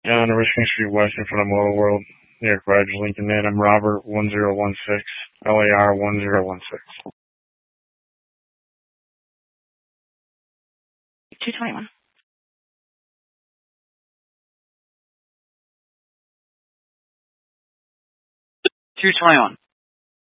On the Richmond Street West in front of Motor World, near Garage Lincoln. Man, I'm Robert 1016, LAR 1016. 221. 221.